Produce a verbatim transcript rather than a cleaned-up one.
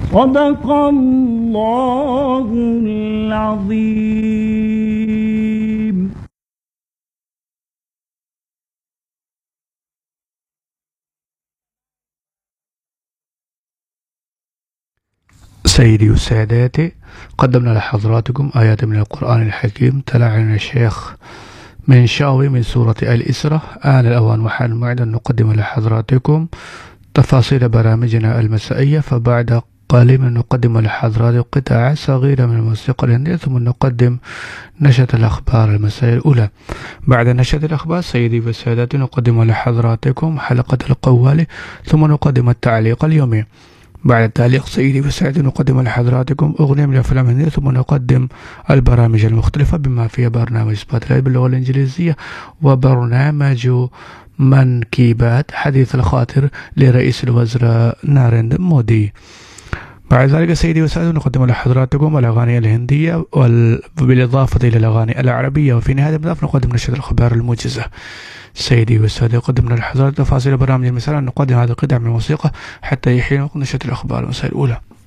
صدق الله العظيم. سيدي وسادتي، قدمنا لحضراتكم آيات من القرآن الحكيم تلا عن الشيخ منشاوي من سورة الإسراء. آن الأوان وحان الموعد أن نقدم لحضراتكم تفاصيل برامجنا المسائية، فبعد قليل نقدم لحضراتكم قطعة صغيرة من الموسيقى الهندية، ثم نقدم نشرة الأخبار المسائية الأولى. بعد نشرة الأخبار سيدي وسادتي نقدم لحضراتكم حلقة القوالي، ثم نقدم التعليق اليومي. بعد التعليق سيدي وسادتي نقدم لحضراتكم أغنية من الأفلام الهندية، ثم نقدم البرامج المختلفة بما فيها برنامج سبوت لايت باللغة الإنجليزية، وبرنامج منكبات حديث الخاطر لرئيس الوزراء ناريندرا مودي. بعد ذلك سيدي وسادتي نقدم لحضراتكم الأغاني الهندية بالإضافة إلى الأغاني العربية، وفي نهاية المطاف نقدم نشرة الأخبار الموجزة. سيدي وسادتي قدمنا لحضراتكم تفاصيل برامج المسائية، نقدم هذا القطع من الموسيقى حتى يحين نشرة الأخبار المسائية الأولى.